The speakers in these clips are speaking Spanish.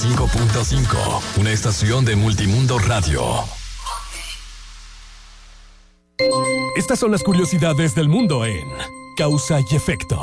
95.5, una estación de Multimundo Radio. Estas son las curiosidades del mundo en Causa y Efecto.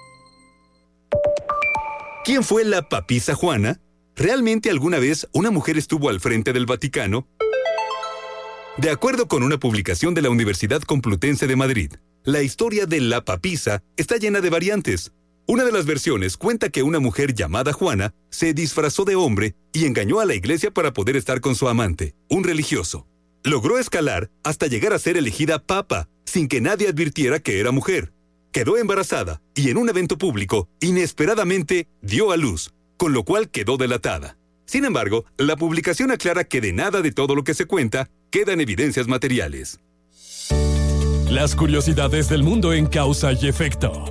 ¿Quién fue la papisa Juana? ¿Realmente alguna vez una mujer estuvo al frente del Vaticano? De acuerdo con una publicación de la Universidad Complutense de Madrid, la historia de la papisa está llena de variantes. Una de las versiones cuenta que una mujer llamada Juana se disfrazó de hombre y engañó a la iglesia para poder estar con su amante, un religioso. Logró escalar hasta llegar a ser elegida papa, sin que nadie advirtiera que era mujer. Quedó embarazada y en un evento público, inesperadamente, dio a luz, con lo cual quedó delatada. Sin embargo, la publicación aclara que de nada de todo lo que se cuenta quedan evidencias materiales. Las curiosidades del mundo en Causa y Efecto.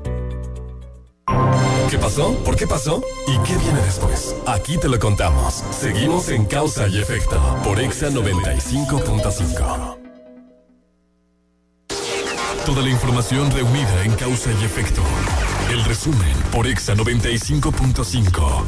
¿Qué pasó? ¿Por qué pasó? ¿Y qué viene después? Aquí te lo contamos. Seguimos en Causa y Efecto por Exa 95.5. Toda la información reunida en Causa y Efecto. El resumen por Exa 95.5.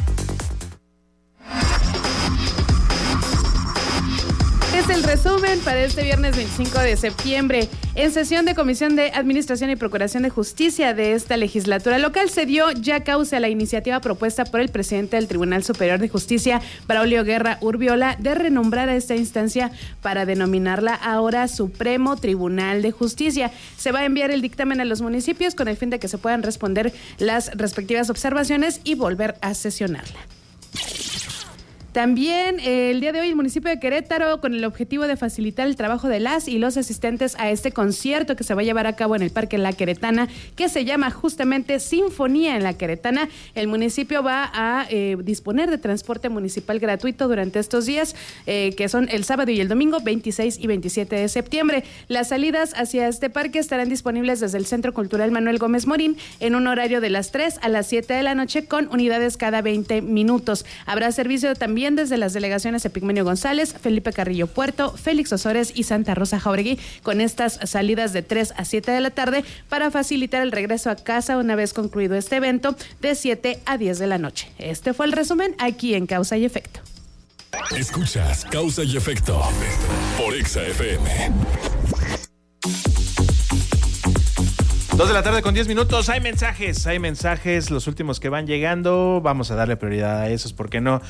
Es el resumen para este viernes 25 de septiembre. En sesión de Comisión de Administración y Procuración de Justicia de esta legislatura local se dio ya causa a la iniciativa propuesta por el presidente del Tribunal Superior de Justicia, Braulio Guerra Urbiola, de renombrar a esta instancia para denominarla ahora Supremo Tribunal de Justicia. Se va a enviar el dictamen a los municipios con el fin de que se puedan responder las respectivas observaciones y volver a sesionarla. También el día de hoy el municipio de Querétaro, con el objetivo de facilitar el trabajo de las y los asistentes a este concierto que se va a llevar a cabo en el Parque La Queretana, que se llama justamente Sinfonía en La Queretana, el municipio va a disponer de transporte municipal gratuito durante estos días, que son el sábado y el domingo 26 y 27 de septiembre. Las salidas hacia este parque estarán disponibles desde el Centro Cultural Manuel Gómez Morín en un horario de las 3 a las 7 de la noche con unidades cada 20 minutos. Habrá servicio también desde las delegaciones Epigmenio González, Felipe Carrillo Puerto, Félix Osores y Santa Rosa Jauregui, con estas salidas de 3 a 7 de la tarde para facilitar el regreso a casa una vez concluido este evento de 7 a 10 de la noche. Este fue el resumen aquí en Causa y Efecto. Escuchas Causa y Efecto por Exa FM. 2:10 Hay mensajes, los últimos que van llegando. Vamos a darle prioridad a esos, ¿por qué no?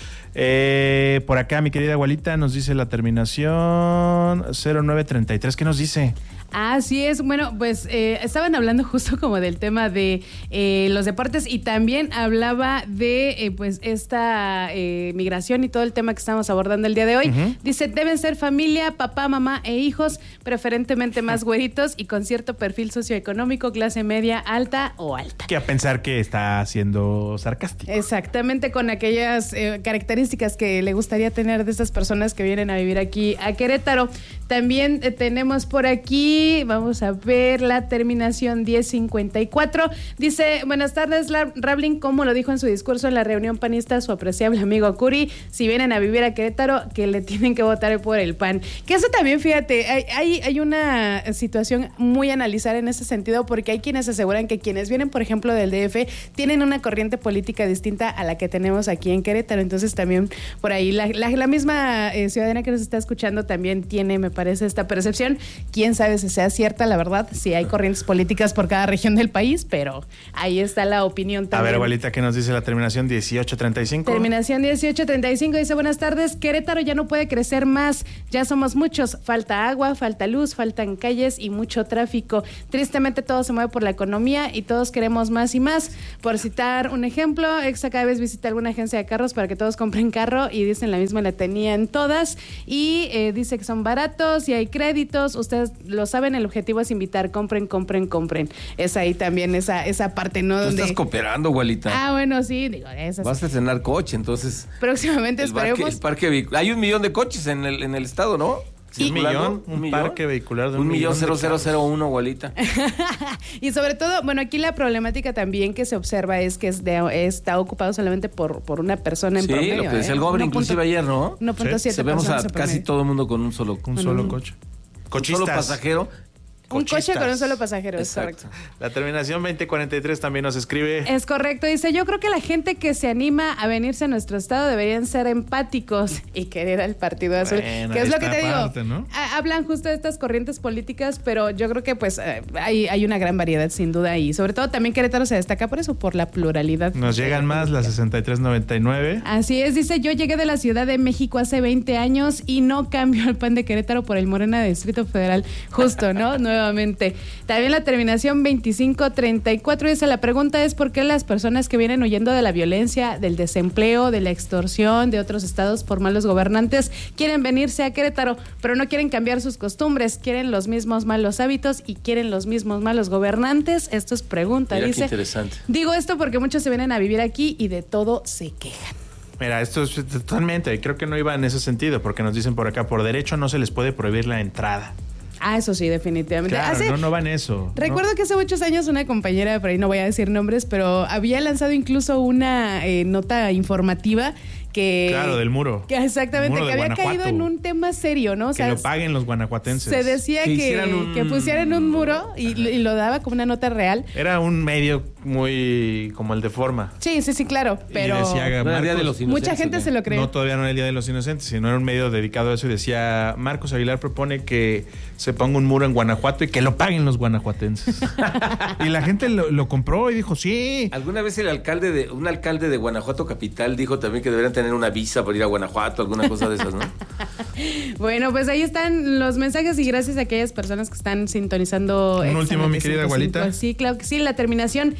Por acá, mi querida abuelita, nos dice la terminación 0933. ¿Qué nos dice? Así es, bueno, pues estaban hablando justo como del tema de los deportes y también hablaba de pues esta migración y todo el tema que estamos abordando el día de hoy. Uh-huh. Dice, deben ser familia, papá, mamá e hijos, preferentemente más güeritos y con cierto perfil socioeconómico, clase media, alta o alta. Que a pensar que está siendo sarcástico. Exactamente, con aquellas características que le gustaría tener de estas personas que vienen a vivir aquí a Querétaro. También tenemos por aquí, vamos a ver la terminación 1054. Dice, buenas tardes, Rablin, como lo dijo en su discurso en la reunión panista su apreciable amigo Curi, si vienen a vivir a Querétaro, que le tienen que votar por el PAN. Que eso también, fíjate, hay una situación muy a analizar en ese sentido, porque hay quienes aseguran que quienes vienen, por ejemplo, del DF, tienen una corriente política distinta a la que tenemos aquí en Querétaro. Entonces también por ahí la misma ciudadana que nos está escuchando también tiene, me parece, esta percepción. Quién sabe si sea cierta, la verdad, si hay corrientes políticas por cada región del país, pero ahí está la opinión también. A ver, abuelita, ¿qué nos dice la terminación 1835? Terminación 1835 dice, buenas tardes, Querétaro ya no puede crecer más, ya somos muchos, falta agua, falta luz, faltan calles y mucho tráfico. Tristemente todo se mueve por la economía y todos queremos más y más. Por citar un ejemplo, Exa cada vez visita alguna agencia de carros para que todos compren carro y dicen la misma la tenían todas y dice que son baratos y hay créditos. Ustedes lo saben, el objetivo es invitar, compren. Es ahí también esa parte, ¿no? Tú estás cooperando, abuelita. Ah, bueno, sí, digo, esas. Vas a estrenar coche, entonces. Próximamente esperemos. Hay 1 millón de coches en el estado, ¿no? Sí, un parque vehicular de 1,0001, abuelita. Y sobre todo, bueno, aquí la problemática también que se observa es que está ocupado solamente por una persona en promedio. Sí, lo que decía el gobernador inclusive ayer, ¿no? 1.7 Se vemos a casi todo el mundo con un solo coche. Cochistas. Un solo pasajero. Un coche con un solo pasajero, es Exacto. correcto. La terminación 2043 también nos escribe. Es correcto, dice, yo creo que la gente que se anima a venirse a nuestro estado deberían ser empáticos y querer al Partido Azul. Bueno, Que es lo esta que te parte, digo. ¿no? Hablan justo de estas corrientes políticas, pero yo creo que pues hay una gran variedad sin duda y sobre todo también Querétaro se destaca por eso, por la pluralidad. Nos llegan más las 6399. Así es, dice, yo llegué de la Ciudad de México hace 20 años y no cambio el PAN de Querétaro por el Morena de Distrito Federal. Justo, ¿no? Nuevamente. También la terminación 2534 dice, la pregunta es ¿por qué las personas que vienen huyendo de la violencia, del desempleo, de la extorsión, de otros estados por malos gobernantes, quieren venirse a Querétaro, pero no quieren cambiar sus costumbres, quieren los mismos malos hábitos y quieren los mismos malos gobernantes? Esto es pregunta, Mira qué dice. interesante. Digo esto porque muchos se vienen a vivir aquí y de todo se quejan. Mira, esto es totalmente, creo que no iba en ese sentido, porque nos dicen por acá, por derecho no se les puede prohibir la entrada. Ah, eso sí, definitivamente. Claro, no va en eso. Recuerdo que hace muchos años una compañera, por ahí no voy a decir nombres, pero había lanzado incluso una nota informativa que... Claro, del muro. Que exactamente, Muro que de había Guanajuato. caído en un tema serio, ¿no? O Que lo paguen los guanajuatenses. se decía que pusieran un muro y lo daba como una nota real. Era un medio muy como el de Forma. Sí, claro, pero Y decía, No era Marcos, Día de los Inocentes, mucha gente ¿no? se lo creyó. No, todavía no era el Día de los Inocentes, sino era un medio dedicado a eso y decía, Marcos Aguilar propone que se ponga un muro en Guanajuato y que lo paguen los guanajuatenses. Y la gente lo compró y dijo, sí. ¿Alguna vez un alcalde de Guanajuato capital dijo también que deberían tener una visa para ir a Guanajuato, alguna cosa de esas, ¿no? Bueno, pues ahí están los mensajes y gracias a aquellas personas que están sintonizando. Un último, mi querida 95.5. Gualita. Sí, claro que sí. La terminación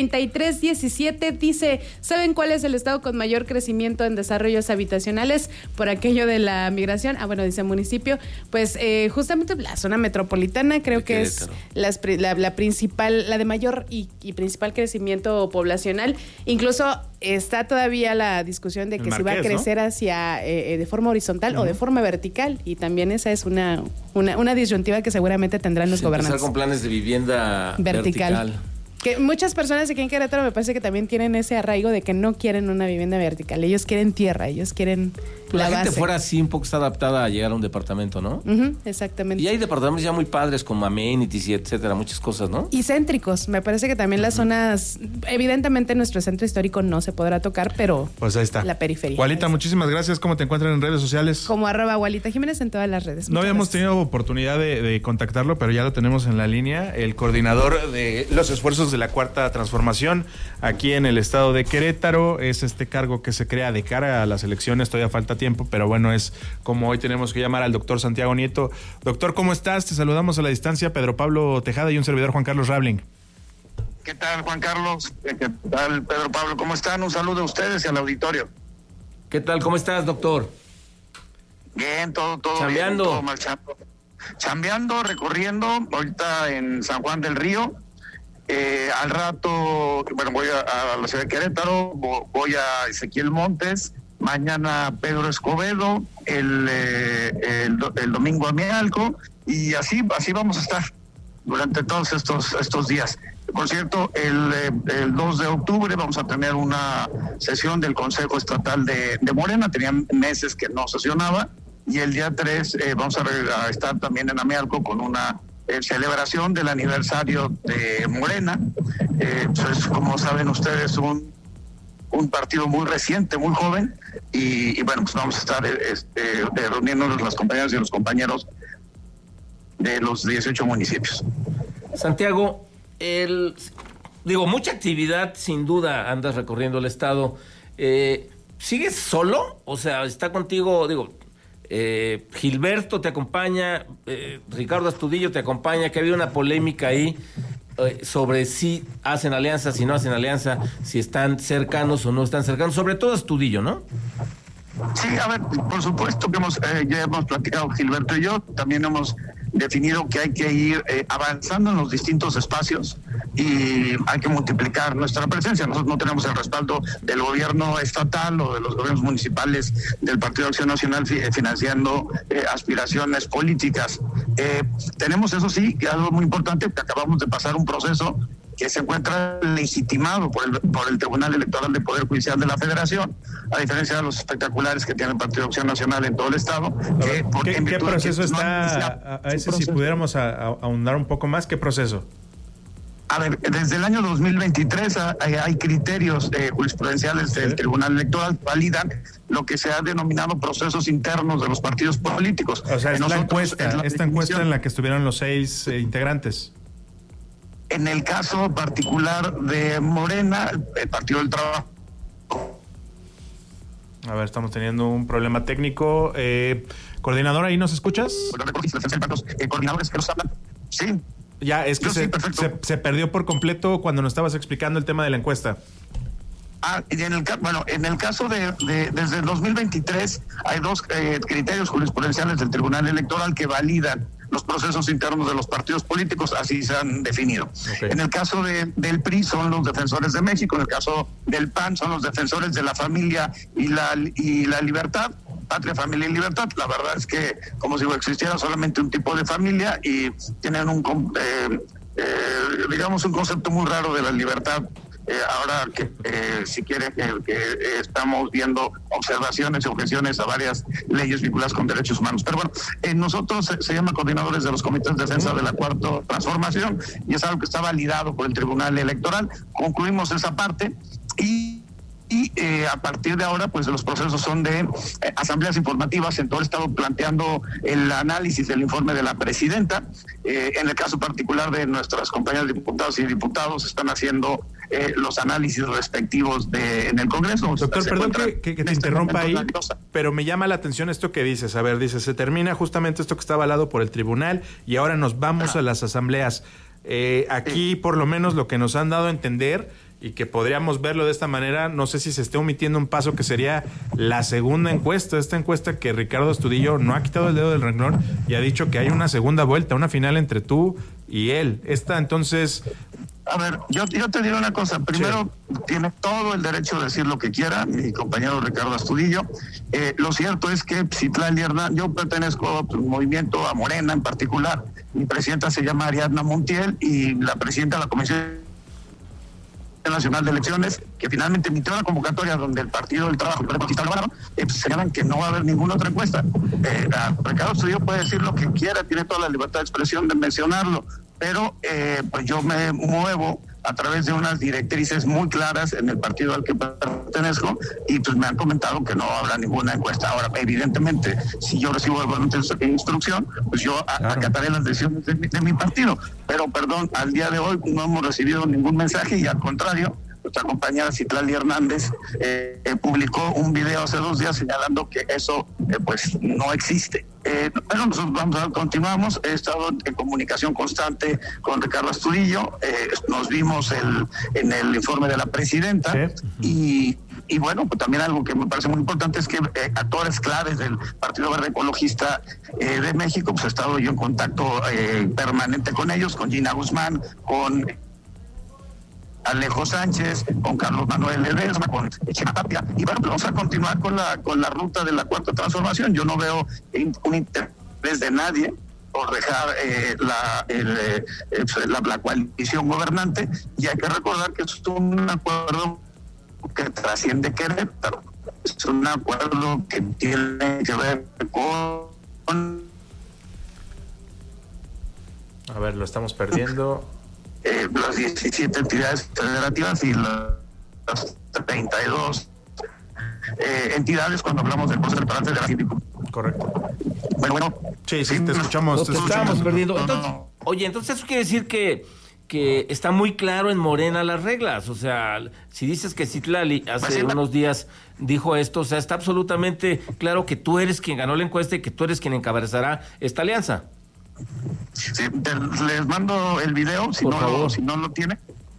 3317 dice, ¿saben cuál es el estado con mayor crecimiento en desarrollos habitacionales por aquello de la migración? Ah, bueno, dice municipio. Pues justamente la zona metropolitana creo De que es Querétaro. la principal, la de mayor y principal crecimiento poblacional. Incluso está todavía la discusión de que El si va a Marqués, ¿no? crecer hacia de forma horizontal o de forma vertical, y también esa es una disyuntiva que seguramente tendrán los Sí, empezar gobernantes. con planes de vivienda vertical. Que muchas personas aquí en Querétaro me parece que también tienen ese arraigo de que no quieren una vivienda vertical, ellos quieren tierra, ellos quieren La gente base. fuera así un poco está adaptada a llegar a un departamento, ¿no? Ujú, exactamente. Y hay departamentos ya muy padres con amenities y etcétera, muchas cosas, ¿no? Y céntricos, me parece que también las zonas, evidentemente nuestro centro histórico no se podrá tocar, pero Pues ahí está. la periferia. Gualita, Ahí está. muchísimas gracias. ¿Cómo te encuentran en redes sociales? Como @Gualita Jiménez en todas las redes. No Muchas habíamos gracias. tenido oportunidad de contactarlo, pero ya lo tenemos en la línea, el coordinador de los esfuerzos de la Cuarta Transformación aquí en el estado de Querétaro. Es este cargo que se crea de cara a las elecciones, todavía falta tiempo, pero bueno, es como hoy tenemos que llamar al doctor Santiago Nieto. Doctor, ¿cómo estás? Te saludamos a la distancia, Pedro Pablo Tejada y un servidor, Juan Carlos Rabling. ¿Qué tal, Juan Carlos? ¿Qué tal, Pedro Pablo? ¿Cómo están? Un saludo a ustedes y al auditorio. ¿Qué tal? ¿Cómo estás, doctor? Bien, todo Chambeando. bien, todo marchando. Chambeando, recorriendo, ahorita en San Juan del Río. Al rato, bueno, voy a la ciudad de Querétaro, voy a Ezequiel Montes, mañana Pedro Escobedo, el domingo a Mialco, y así vamos a estar durante todos estos días. Por cierto, el 2 de octubre vamos a tener una sesión del Consejo Estatal de Morena, tenían meses que no sesionaba, y el día 3 vamos a estar también en Amealco con una celebración del aniversario de Morena. Pues, como saben ustedes, un partido muy reciente, muy joven, y bueno, pues vamos a estar reuniéndonos las compañeras y los compañeros de los 18 municipios. Santiago, mucha actividad, sin duda, andas recorriendo el estado. ¿Sigues solo? O sea, está contigo, Gilberto te acompaña, Ricardo Astudillo te acompaña, que había una polémica ahí sobre si hacen alianza, si no hacen alianza, si están cercanos o no están cercanos, sobre todo Astudillo, ¿no? Sí, a ver, por supuesto que ya hemos platicado Gilberto y yo, también hemos definido que hay que ir avanzando en los distintos espacios y hay que multiplicar nuestra presencia. Nosotros no tenemos el respaldo del gobierno estatal o de los gobiernos municipales del Partido Acción Nacional financiando aspiraciones políticas. Tenemos, eso sí, que algo muy importante, que acabamos de pasar un proceso que se encuentra legitimado por el Tribunal Electoral del Poder Judicial de la Federación, a diferencia de los espectaculares que tiene el Partido Acción Nacional en todo el estado. ¿Qué proceso está? A ese, si pudiéramos ahondar un poco más, ¿qué proceso? A ver, desde el año 2023 hay criterios jurisprudenciales del Tribunal Electoral que validan lo que se ha denominado procesos internos de los partidos políticos. O sea, es esta encuesta en la que estuvieron los 6 integrantes. En el caso particular de Morena, el Partido del Trabajo. A ver, estamos teniendo un problema técnico. Coordinador, ¿ahí nos escuchas? Coordinadores que nos hablan. Sí. Ya, es que se perdió por completo cuando nos estabas explicando el tema de la encuesta. Y en el caso desde el 2023 hay 2 criterios jurisprudenciales del Tribunal Electoral que validan los procesos internos de los partidos políticos, así se han definido. Okay. En el caso del PRI son los defensores de México, en el caso del PAN son los defensores de la familia y la libertad, patria, familia y libertad. La verdad es que como si existiera solamente un tipo de familia y tienen digamos un concepto muy raro de la libertad. Ahora que si quiere que estamos viendo observaciones y objeciones a varias leyes vinculadas con derechos humanos. Pero bueno, nosotros se llama coordinadores de los comités de defensa de la Cuarta Transformación y es algo que está validado por el Tribunal Electoral. Concluimos esa parte y a partir de ahora, pues los procesos son de asambleas informativas en todo el estado, planteando el análisis del informe de la presidenta. En el caso particular de nuestras compañeras diputadas y diputados, están haciendo los análisis respectivos en el Congreso. Doctor, perdón que te interrumpa ahí, pero me llama la atención esto que dices. A ver, dices, se termina justamente esto que está avalado por el tribunal y ahora nos vamos a las asambleas. Aquí, por lo menos, lo que nos han dado a entender y que podríamos verlo de esta manera, no sé si se esté omitiendo un paso que sería la segunda encuesta, esta encuesta que Ricardo Astudillo no ha quitado el dedo del renglón y ha dicho que hay una segunda vuelta, una final entre tú y él. Esta, entonces... A ver, yo te digo una cosa. Primero, sí, tiene todo el derecho de decir lo que quiera mi compañero Ricardo Astudillo. Lo cierto es que Citlali Hernández, yo pertenezco a un movimiento, a Morena en particular. Mi presidenta se llama Ariadna Montiel y la presidenta de la Comisión Nacional de Elecciones, que finalmente emitió una convocatoria donde el Partido del Trabajo señalan que no va a haber ninguna otra encuesta. Ricardo Astudillo puede decir lo que quiera, tiene toda la libertad de expresión de mencionarlo, pero pues yo me muevo a través de unas directrices muy claras en el partido al que pertenezco y pues me han comentado que no habrá ninguna encuesta. Ahora, evidentemente, si yo recibo alguna instrucción, pues yo acataré las decisiones de mi partido. Pero, perdón, al día de hoy no hemos recibido ningún mensaje y al contrario, nuestra compañera Citlali Hernández publicó un video hace 2 días señalando que eso pues no existe. Pero nosotros continuamos. He estado en comunicación constante con Ricardo Astudillo, nos vimos en el informe de la presidenta, ¿sí? Y bueno, pues también algo que me parece muy importante es que actores claves del Partido Verde Ecologista de México, pues he estado yo en contacto permanente con ellos, con Gina Guzmán, con Alejo Sánchez, con Carlos Manuel Ledesma, con Chema Tapia, y bueno, vamos a continuar con la ruta de la Cuarta Transformación. Yo no veo un interés de nadie por dejar la coalición gobernante, y hay que recordar que es un acuerdo que trasciende Querétaro, es un acuerdo que tiene que ver con... A ver, lo estamos perdiendo. Las 17 entidades federativas y las 32 entidades cuando hablamos del proceso preparante de la Cívico. Correcto. Bueno. Sí, te escuchamos. Te estábamos perdiendo. Entonces, oye, entonces eso quiere decir que está muy claro en Morena las reglas. O sea, si dices que Citlali hace unos días dijo esto, o sea, está absolutamente claro que tú eres quien ganó la encuesta y que tú eres quien encabezará esta alianza. Sí, les mando el video, si no lo tiene,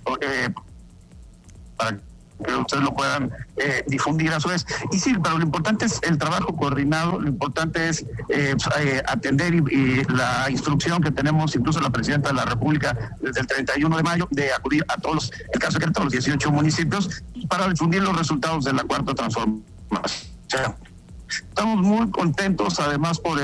para que ustedes lo puedan difundir a su vez. Y sí, pero lo importante es el trabajo coordinado, lo importante es atender y la instrucción que tenemos, incluso la presidenta de la República, desde el 31 de mayo, de acudir a todos, el caso de todos los 18 municipios, para difundir los resultados de la Cuarta Transformación. Estamos muy contentos, además, por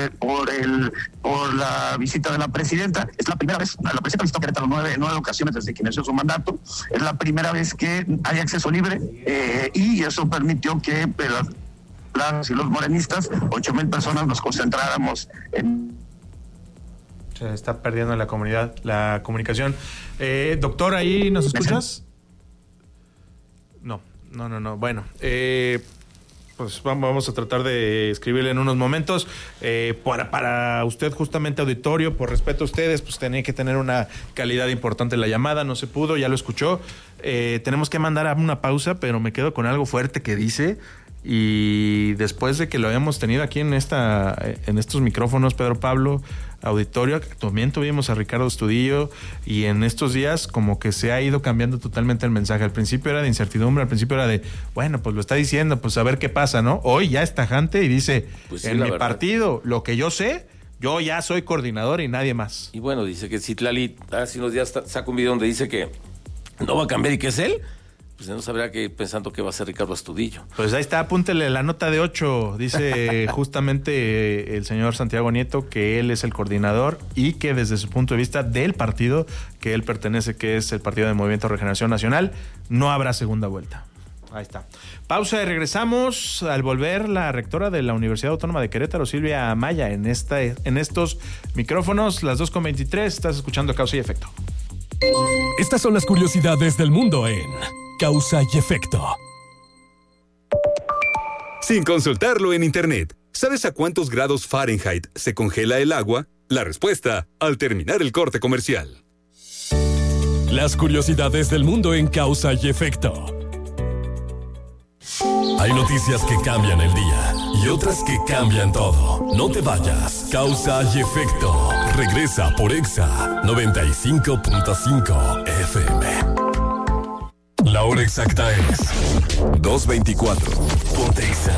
la visita de la presidenta. Es la primera vez, la presidenta visitó Querétaro en 9 ocasiones desde que inició su mandato. Es la primera vez que hay acceso libre y eso permitió que las y los morenistas, 8,000 personas, nos concentráramos en... Se está perdiendo la comunidad, la comunicación. Doctor, ¿ahí nos escuchas? No. Bueno, pues vamos a tratar de escribirle en unos momentos. Para usted, justamente, auditorio, por respeto a ustedes, pues tenía que tener una calidad importante en la llamada, no se pudo, ya lo escuchó. Tenemos que mandar a una pausa, pero me quedo con algo fuerte que dice. Y después de que lo habíamos tenido aquí en estos micrófonos, Pedro Pablo, auditorio, también tuvimos a Ricardo Astudillo, y en estos días como que se ha ido cambiando totalmente el mensaje. Al principio era de incertidumbre, al principio era de, bueno, pues lo está diciendo, pues a ver qué pasa, ¿no? Hoy ya es tajante y dice, pues sí, en mi partido, lo que yo sé, yo ya soy coordinador y nadie más. Y bueno, dice que Citlali hace unos días saca un video donde dice que no va a cambiar y que es él. Pues no sabrá que pensando que va a ser Ricardo Astudillo. Pues ahí está, apúntele la nota de 8. Dice justamente el señor Santiago Nieto que él es el coordinador y que desde su punto de vista del partido que él pertenece, que es el Partido de Movimiento de Regeneración Nacional, no habrá segunda vuelta. Ahí está. Pausa y regresamos. Al volver, la rectora de la Universidad Autónoma de Querétaro, Silvia Maya, en estos micrófonos, las 2:23. Estás escuchando Causa y Efecto. Estas son las curiosidades del mundo en Causa y Efecto. Sin consultarlo en internet, ¿sabes a cuántos grados Fahrenheit se congela el agua? La respuesta al terminar el corte comercial. Las curiosidades del mundo en Causa y Efecto. Hay noticias que cambian el día y otras que cambian todo. No te vayas. Causa y Efecto regresa por Exa 95.5 FM. La hora exacta es 2:24. Ponte Exa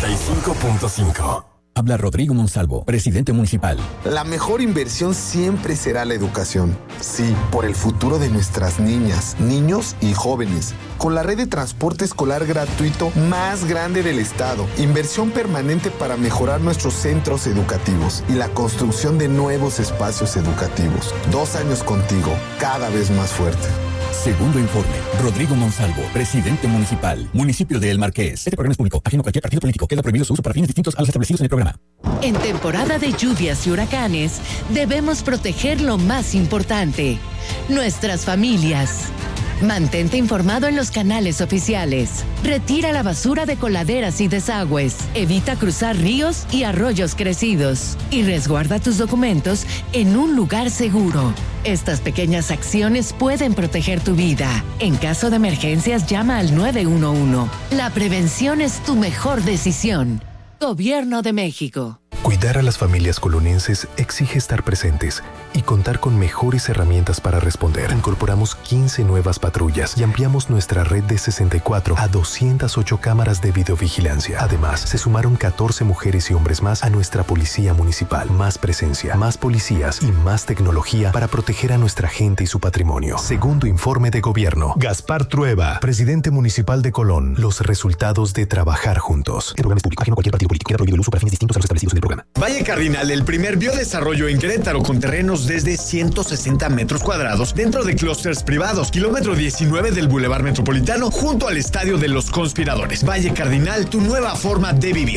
95.5. Habla Rodrigo Monsalvo, presidente municipal. La mejor inversión siempre será la educación. Sí, por el futuro de nuestras niñas, niños y jóvenes. Con la red de transporte escolar gratuito más grande del estado. Inversión permanente para mejorar nuestros centros educativos y la construcción de nuevos espacios educativos. 2 años contigo, cada vez más fuerte. Segundo informe. Rodrigo Monsalvo, presidente municipal, municipio de El Marqués. Este programa es público, ajeno a cualquier partido político. Queda prohibido su uso para fines distintos a los establecidos en el programa. En temporada de lluvias y huracanes, debemos proteger lo más importante: nuestras familias. Mantente informado en los canales oficiales. Retira la basura de coladeras y desagües. Evita cruzar ríos y arroyos crecidos. Y resguarda tus documentos en un lugar seguro. Estas pequeñas acciones pueden proteger tu vida. En caso de emergencias, llama al 911. La prevención es tu mejor decisión. Gobierno de México. Cuidar a las familias colonenses exige estar presentes y contar con mejores herramientas para responder. Incorporamos 15 nuevas patrullas y ampliamos nuestra red de 64 a 208 cámaras de videovigilancia. Además, se sumaron 14 mujeres y hombres más a nuestra policía municipal. Más presencia, más policías y más tecnología para proteger a nuestra gente y su patrimonio. Segundo informe de gobierno. Gaspar Trueba, presidente municipal de Colón. Los resultados de trabajar juntos. Este programa es público, ajeno a cualquier partido político. Queda prohibido el uso para fines distintos a los establecidos en el programa. Valle Cardinal, el primer biodesarrollo en Querétaro con terrenos desde 160 metros cuadrados dentro de clústeres privados. Kilómetro 19 del Boulevard Metropolitano junto al Estadio de los Conspiradores. Valle Cardinal, tu nueva forma de vivir.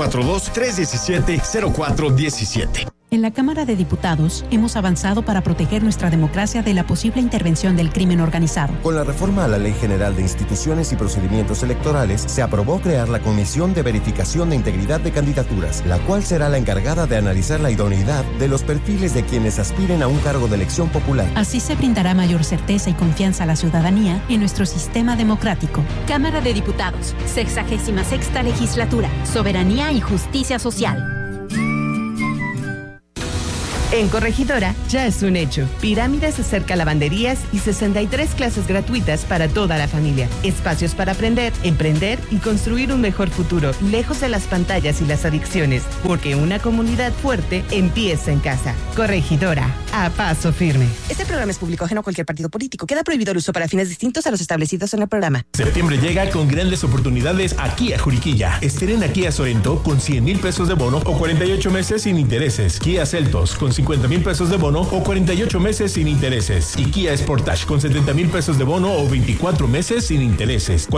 442-317-0417. En la Cámara de Diputados hemos avanzado para proteger nuestra democracia de la posible intervención del crimen organizado. Con la reforma a la Ley General de Instituciones y Procedimientos Electorales, se aprobó crear la Comisión de Verificación de Integridad de Candidaturas, la cual será la encargada de analizar la idoneidad de los perfiles de quienes aspiren a un cargo de elección popular. Así se brindará mayor certeza y confianza a la ciudadanía en nuestro sistema democrático. Cámara de Diputados, 66ª Legislatura, Soberanía y Justicia Social. En Corregidora ya es un hecho. Pirámides acerca lavanderías y 63 clases gratuitas para toda la familia. Espacios para aprender, emprender y construir un mejor futuro, lejos de las pantallas y las adicciones. Porque una comunidad fuerte empieza en casa. Corregidora, a paso firme. Este programa es público ajeno a cualquier partido político. Queda prohibido el uso para fines distintos a los establecidos en el programa. Septiembre llega con grandes oportunidades aquí a Juriquilla. Estrena Kia Sorento con 100,000 pesos de bono o 48 meses sin intereses. Kia Seltos con 50,000 pesos de bono o 48 meses sin intereses. Y Kia Sportage con 70,000 pesos de bono o 24 meses sin intereses.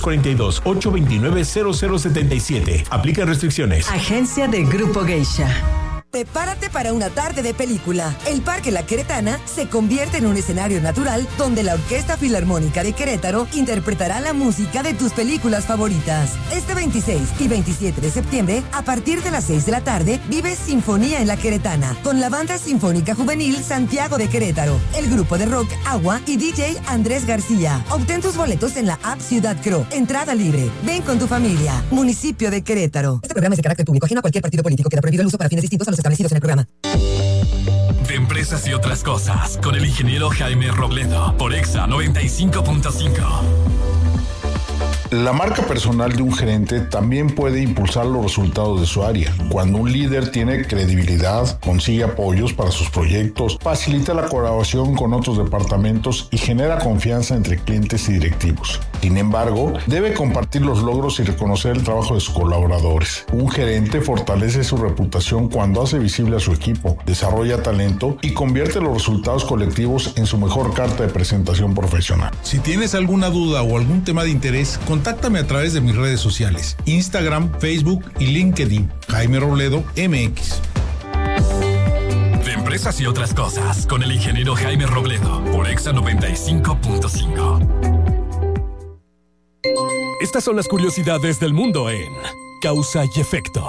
442-829-0077. Aplican restricciones. Agencia de Grupo Geisha. Prepárate para una tarde de película. El Parque La Queretana se convierte en un escenario natural donde la Orquesta Filarmónica de Querétaro interpretará la música de tus películas favoritas. Este 26 y 27 de septiembre, a partir de las 6 de la tarde, vive Sinfonía en La Queretana con la Banda Sinfónica Juvenil Santiago de Querétaro, el grupo de rock Agua y DJ Andrés García. Obtén tus boletos en la app Ciudad Cro. Entrada libre. Ven con tu familia. Municipio de Querétaro. Este programa es de carácter público ajeno a cualquier partido político. Queda prohibido el uso para fines distintos a los establecidos en el programa. De empresas y otras cosas, con el ingeniero Jaime Robledo, por Exa 95.5. La marca personal de un gerente también puede impulsar los resultados de su área. Cuando un líder tiene credibilidad, consigue apoyos para sus proyectos, facilita la colaboración con otros departamentos y genera confianza entre clientes y directivos. Sin embargo, debe compartir los logros y reconocer el trabajo de sus colaboradores. Un gerente fortalece su reputación cuando hace visible a su equipo, desarrolla talento y convierte los resultados colectivos en su mejor carta de presentación profesional. Si tienes alguna duda o algún tema de interés, contáctame a través de mis redes sociales, Instagram, Facebook y LinkedIn. Jaime Robledo, MX. De empresas y otras cosas, con el ingeniero Jaime Robledo, por Exa 95.5. Estas son las curiosidades del mundo en Causa y Efecto.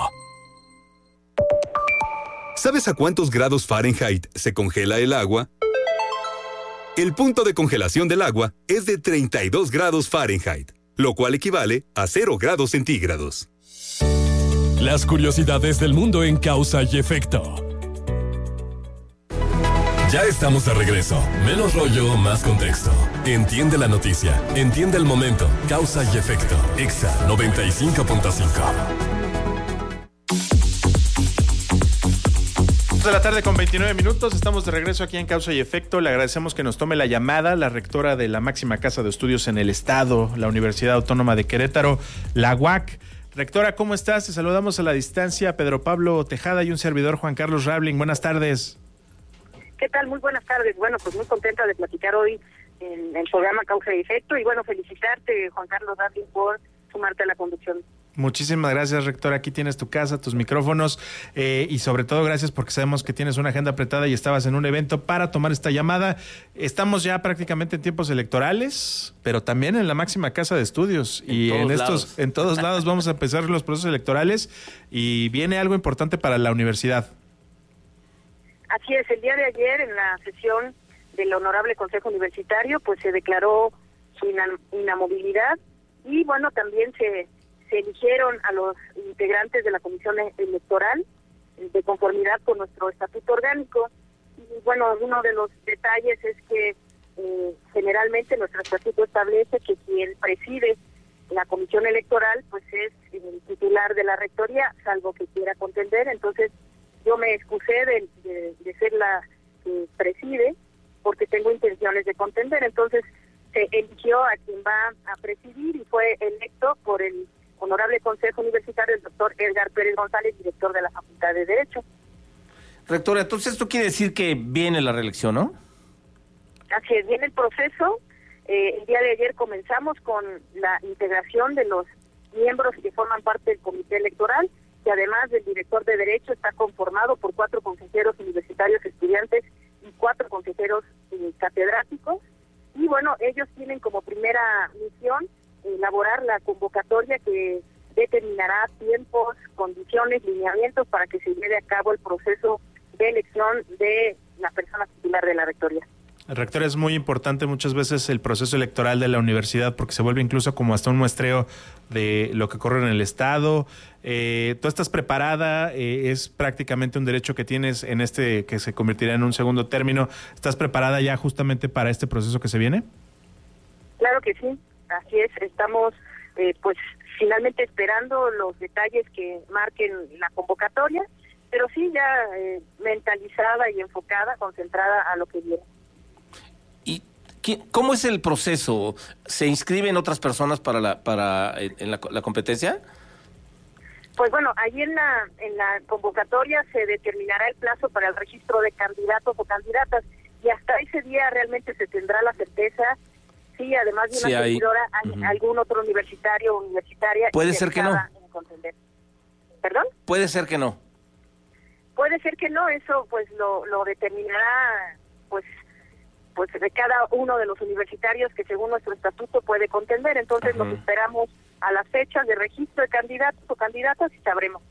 ¿Sabes a cuántos grados Fahrenheit se congela el agua? El punto de congelación del agua es de 32 grados Fahrenheit, lo cual equivale a 0 grados centígrados. Las curiosidades del mundo en Causa y Efecto. Ya estamos de regreso. Menos rollo, más contexto. Entiende la noticia, entiende el momento. Causa y Efecto. Exa 95.5. De la tarde con 29 minutos, estamos de regreso aquí en Causa y Efecto. Le agradecemos que nos tome la llamada la rectora de la máxima casa de estudios en el estado, la Universidad Autónoma de Querétaro, la UAQ. Rectora, ¿cómo estás? Te saludamos a la distancia, Pedro Pablo Tejada y un servidor, Juan Carlos Rabling. Buenas tardes. ¿Qué tal? Muy buenas tardes. Bueno, pues muy contenta de platicar hoy en el programa Causa y Efecto y bueno, felicitarte, Juan Carlos Rabling, por sumarte a la conducción. Muchísimas gracias, rectora. Aquí tienes tu casa, tus micrófonos y sobre todo gracias porque sabemos que tienes una agenda apretada y estabas en un evento para tomar esta llamada. Estamos ya prácticamente en tiempos electorales, pero también en la máxima casa de estudios y en todos lados vamos a empezar los procesos electorales y viene algo importante para la universidad. Así es, el día de ayer en la sesión del Honorable Consejo Universitario pues se declaró su inamovilidad y bueno, también se eligieron a los integrantes de la Comisión Electoral de conformidad con nuestro estatuto orgánico. Y bueno, uno de los detalles es que generalmente nuestro estatuto establece que quien preside la Comisión Electoral pues es el titular de la rectoría, salvo que quiera contender. Entonces yo me excusé de ser la que preside porque tengo intenciones de contender. Entonces se eligió a quien va a presidir y fue electo por el Honorable Consejo Universitario, el doctor Edgar Pérez González, director de la Facultad de Derecho. Rectora, entonces esto quiere decir que viene la reelección, ¿no? Así es, viene el proceso. El día de ayer comenzamos con la integración de los miembros que forman parte del comité electoral, que además del director de Derecho está conformado por 4 consejeros universitarios estudiantes y 4 consejeros catedráticos. Y bueno, ellos tienen como primera misión elaborar la convocatoria que determinará tiempos, condiciones, lineamientos para que se lleve a cabo el proceso de elección de la persona titular de la rectoría. Rectora, es muy importante muchas veces el proceso electoral de la universidad porque se vuelve incluso como hasta un muestreo de lo que ocurre en el estado. ¿Tú estás preparada? Es prácticamente un derecho que tienes en este que se convertirá en un segundo término. ¿Estás preparada ya justamente para este proceso que se viene? Claro que sí. Así es, estamos pues finalmente esperando los detalles que marquen la convocatoria pero sí ya mentalizada y enfocada, concentrada a lo que viene. ¿Y cómo es el proceso? ¿Se inscriben otras personas para la competencia? Pues bueno, ahí en la convocatoria se determinará el plazo para el registro de candidatos o candidatas, y hasta ese día realmente se tendrá la certeza si además de una servidora hay algún otro universitario o universitaria. Puede ser que no. ¿Perdón? Puede ser que no. Puede ser que no, eso pues lo determinará pues de cada uno de los universitarios que según nuestro estatuto puede contender. Entonces los esperamos a las fechas de registro de candidatos o candidatas y sabremos.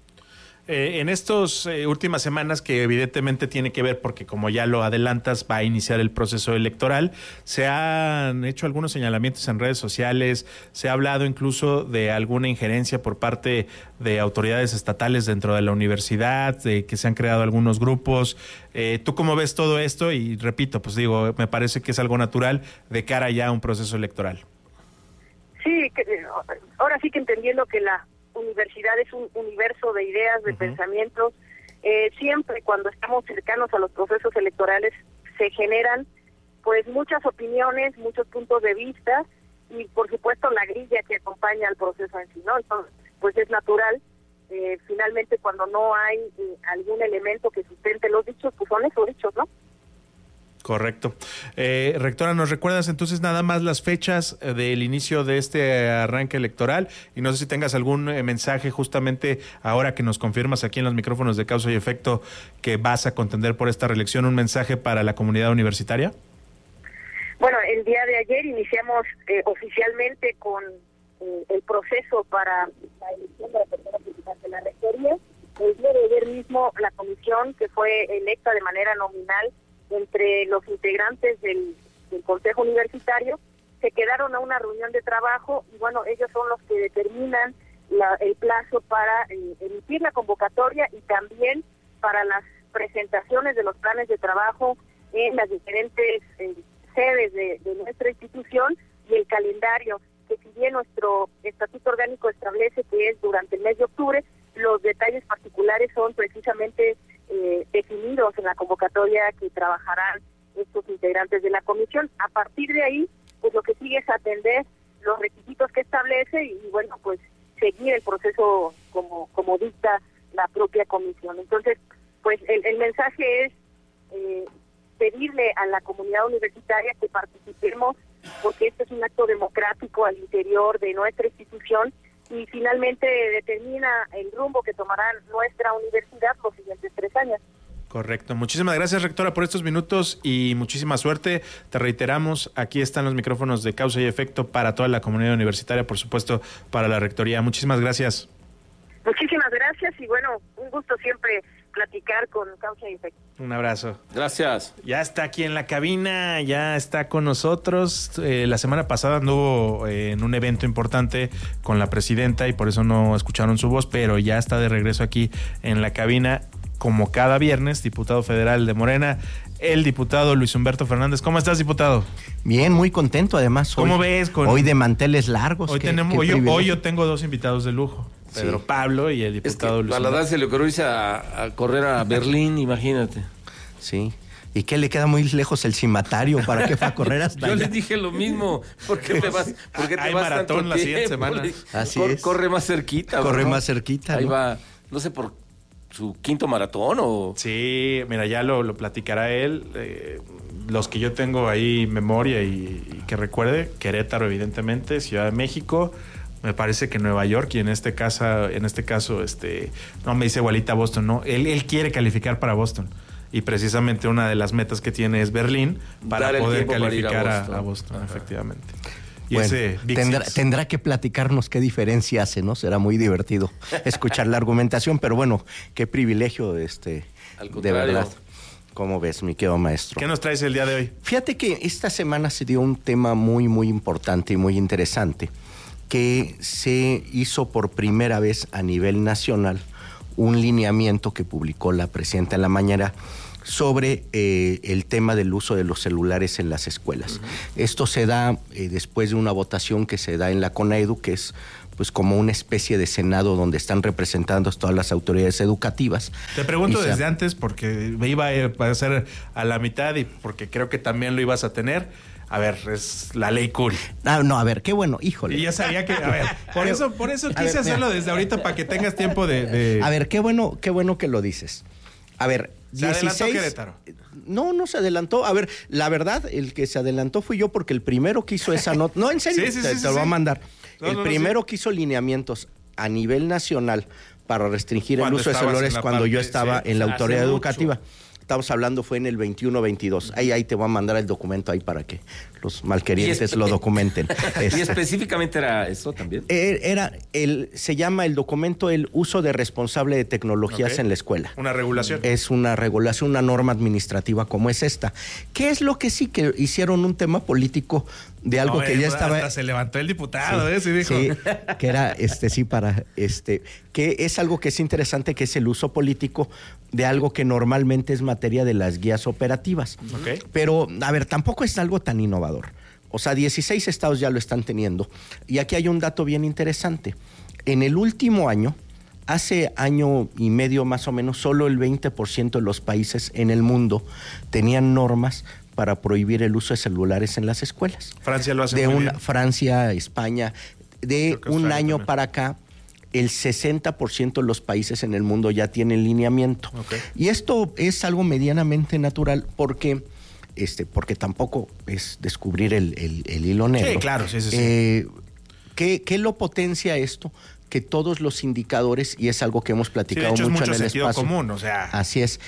En estas últimas semanas, que evidentemente tiene que ver porque, como ya lo adelantas, va a iniciar el proceso electoral, se han hecho algunos señalamientos en redes sociales, se ha hablado incluso de alguna injerencia por parte de autoridades estatales dentro de la universidad, de que se han creado algunos grupos. ¿Tú cómo ves todo esto? Y repito, pues digo, me parece que es algo natural de cara ya a un proceso electoral. Sí, ahora sí que entendiendo que la universidad es un universo de ideas, de pensamientos, siempre cuando estamos cercanos a los procesos electorales se generan pues muchas opiniones, muchos puntos de vista y por supuesto la grilla que acompaña al proceso en sí, ¿no? Entonces, pues es natural, finalmente cuando no hay algún elemento que sustente los dichos, pues son esos dichos, ¿no? Correcto. Rectora, ¿nos recuerdas entonces nada más las fechas del inicio de este arranque electoral? Y no sé si tengas algún mensaje justamente ahora que nos confirmas aquí en los micrófonos de Causa y Efecto que vas a contender por esta reelección, un mensaje para la comunidad universitaria. Bueno, el día de ayer iniciamos oficialmente con el proceso para la elección de la persona principal de la rectoría. El día de ayer mismo la comisión, que fue electa de manera nominal entre los integrantes del Consejo Universitario, se quedaron a una reunión de trabajo y bueno, ellos son los que determinan el plazo para emitir la convocatoria y también para las presentaciones de los planes de trabajo en las diferentes sedes de nuestra institución y el calendario, que si bien nuestro estatuto orgánico establece que es durante el mes de octubre, los detalles particulares son precisamente definidos en la convocatoria que trabajarán estos integrantes de la comisión. A partir de ahí, pues lo que sigue es atender los requisitos que establece y bueno, pues seguir el proceso como dicta la propia comisión. Entonces, pues el mensaje es pedirle a la comunidad universitaria que participemos, porque este es un acto democrático al interior de nuestra institución y finalmente determina el rumbo que tomará nuestra universidad los siguientes 3 años. Correcto. Muchísimas gracias, rectora, por estos minutos y muchísima suerte. Te reiteramos, aquí están los micrófonos de Causa y Efecto para toda la comunidad universitaria, por supuesto, para la rectoría. Muchísimas gracias. Muchísimas gracias y bueno, un gusto siempre platicar con Causa y Efecto. Un abrazo. Gracias. Ya está aquí en la cabina, ya está con nosotros. La semana pasada anduvo en un evento importante con la presidenta y por eso no escucharon su voz, pero ya está de regreso aquí en la cabina, como cada viernes, diputado federal de Morena, el diputado Luis Humberto Fernández. ¿Cómo estás, diputado? Bien, muy contento además. ¿Cómo ves? Hoy de manteles largos. Hoy yo tengo 2 invitados de lujo. Pedro Pablo y el diputado Luis. A la edad se le ocurrió irse a correr a Berlín, imagínate. Sí. ¿Y qué le queda muy lejos el cimatario? ¿Para qué va a correr hasta Yo allá? les dije lo mismo. ¿Por qué te vas? Hay maratón la siguiente semana. Así es. Corre más cerquita. Corre más cerquita. Ahí va, no sé, por su 5º maratón o... Sí, mira, ya lo platicará él. Los que yo tengo ahí memoria y que recuerde, Querétaro, evidentemente, Ciudad de México, me parece que Nueva York y en este caso, no me dice igualita Boston, no, él quiere calificar para Boston y precisamente una de las metas que tiene es Berlín para poder calificar a Boston, efectivamente. Y bueno, tendrá que platicarnos qué diferencia hace, ¿no? Será muy divertido escuchar la argumentación, pero bueno, qué privilegio de verdad. ¿Cómo ves, mi querido maestro? ¿Qué nos traes el día de hoy? Fíjate que esta semana se dio un tema muy, muy importante y muy interesante, que se hizo por primera vez a nivel nacional un lineamiento que publicó la presidenta en la mañana sobre el tema del uso de los celulares en las escuelas. Uh-huh. Esto se da después de una votación que se da en la CONAEDU, que es pues como una especie de senado donde están representando todas las autoridades educativas. Te pregunto desde antes porque me iba a hacer a la mitad y porque creo que también lo ibas a tener. A ver, es la ley cool. No, a ver, qué bueno, híjole. Y ya sabía que, a ver, por eso quise hacerlo desde ahorita para que tengas tiempo de... A ver, qué bueno que lo dices. A ver, ¿Se 16... adelantó Querétaro? No se adelantó. A ver, la verdad, el que se adelantó fui yo porque el primero que hizo esa nota... No, en serio, te lo voy a mandar. El primero que hizo lineamientos a nivel nacional para restringir el uso de celulares cuando yo estaba en la autoridad educativa. Estamos hablando fue en el 21-22. Ahí te voy a mandar el documento ahí para que los malquerientes lo documenten. Y específicamente era eso también. Se llama el documento el uso de responsable de tecnologías en la escuela. Una regulación. Es una regulación, una norma administrativa como es esta. ¿Qué es lo que sí que hicieron un tema político de algo que ya estaba? Hasta se levantó el diputado, sí, dijo. Sí, que era que es algo que es interesante, que es el uso político de algo que normalmente es materia de las guías operativas. Okay. Pero, a ver, tampoco es algo tan innovador. O sea, 16 estados ya lo están teniendo. Y aquí hay un dato bien interesante. En el último año, hace año y medio más o menos, solo el 20% de los países en el mundo tenían normas para prohibir el uso de celulares en las escuelas. Francia lo hace muy bien. Francia, España. De un año también para acá, el 60% de los países en el mundo ya tienen lineamiento. Okay. Y esto es algo medianamente natural porque tampoco es descubrir el hilo negro. Sí, claro, sí. ¿Qué lo potencia esto? Que todos los indicadores, y es algo que hemos platicado mucho en el espacio común, o sea. Así es.